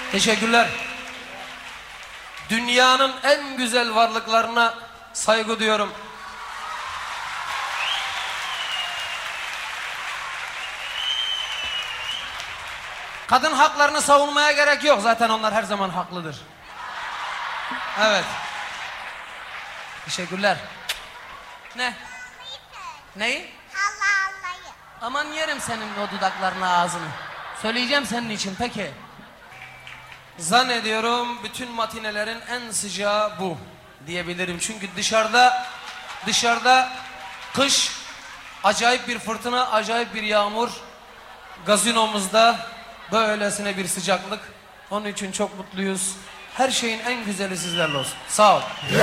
Teşekkürler. Dünyanın en güzel varlıklarına saygı duyuyorum. Kadın haklarını savunmaya gerek yok. Zaten onlar her zaman haklıdır. Evet. Teşekkürler. Ne? Neyi? Allah'layı. Aman yerim senin o dudaklarını, ağzını. Söyleyeceğim senin için peki. Zannediyorum bütün matinelerin en sıcağı bu diyebilirim. Çünkü dışarıda kış, acayip bir fırtına, acayip bir yağmur. Gazinomuzda böylesine bir sıcaklık. Onun için çok mutluyuz. Her şeyin en güzeli sizlerle olsun. Sağ ol.